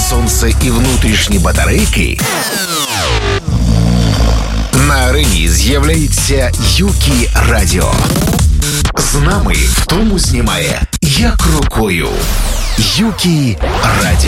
сонце і внутрішні батарейки, на арені з'являється Юкі Радіо. З нами в тому знімає як рукою. Юкі Радіо.